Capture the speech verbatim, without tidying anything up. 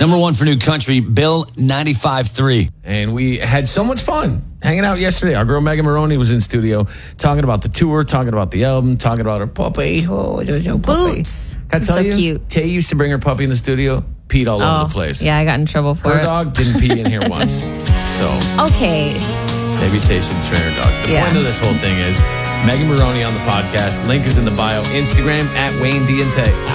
Number one for new country, Bill ninety-five three. And we had so much fun hanging out yesterday. Our girl Megan Maroney was in studio talking about the tour, talking about the album, talking about her puppy. Oh, Jojo puppy. Boots. Can I tell So you? cute. Tay used to bring her puppy in the studio, peed all Oh, over the place. yeah, I got in trouble for Her it. dog didn't pee in here once. So Okay. maybe Tay should train her dog. The Yeah. point of this whole thing is Megan Maroney on the podcast. Link is in the bio. Instagram at Wayne D and Tay.